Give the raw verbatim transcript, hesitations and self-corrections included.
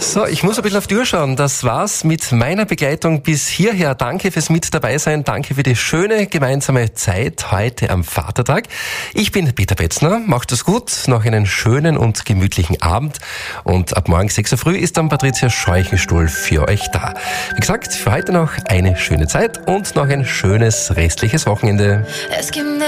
So, ich muss ein bisschen auf die Uhr schauen. Das war's mit meiner Begleitung bis hierher. Danke fürs Mit dabei sein. Danke für die schöne gemeinsame Zeit heute am Vatertag. Ich bin Peter Betzner. Macht es gut. Noch einen schönen und gemütlichen Abend. Und ab morgen sechs Uhr früh ist dann Patricia Scheuchenstuhl für euch da. Wie gesagt, für heute noch eine schöne Zeit und noch ein schönes restliches Wochenende. Es gibt